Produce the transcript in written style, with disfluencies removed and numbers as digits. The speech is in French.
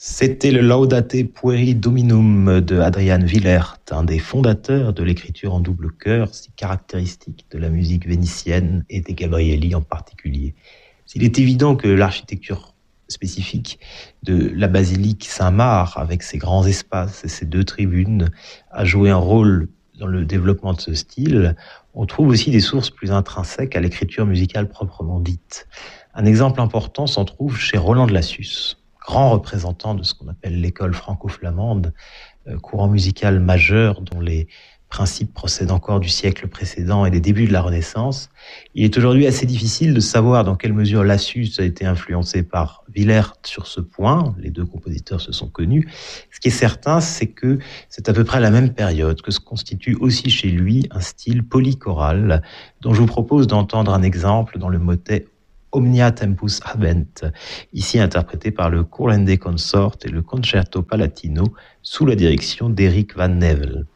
C'était le Laudate Pueri Dominum de Adrian Willaert, un des fondateurs de l'écriture en double chœur, si caractéristique de la musique vénitienne et des Gabrieli en particulier. S'il est évident que l'architecture spécifique de la basilique Saint-Marc, avec ses grands espaces et ses deux tribunes, a joué un rôle dans le développement de ce style, on trouve aussi des sources plus intrinsèques à l'écriture musicale proprement dite. Un exemple important s'en trouve chez Roland de Lassus, grand représentant de ce qu'on appelle l'école franco-flamande, courant musical majeur dont les principes procèdent encore du siècle précédent et des débuts de la Renaissance. Il est aujourd'hui assez difficile de savoir dans quelle mesure Lassus a été influencé par Willaert sur ce point. Les deux compositeurs se sont connus. Ce qui est certain, c'est que c'est à peu près la même période que se constitue aussi chez lui un style polychoral dont je vous propose d'entendre un exemple dans le motet Omnia Tempus Habent, ici interprété par le Kurlande Consort et le Concerto Palatino sous la direction d'Eric Van Nevel.